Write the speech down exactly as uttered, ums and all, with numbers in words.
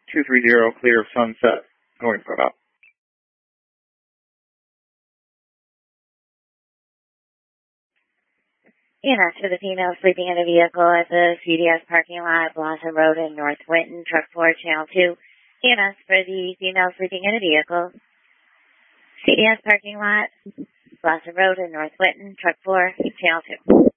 two three zero, clear of Sunset, going for about. E M S for the female sleeping in a vehicle at the C D S parking lot, Blossom Road in North Winton, truck four, channel two. E M S for the female sleeping in a vehicle, C D S parking lot, Blossom Road in North Winton, truck four, channel two.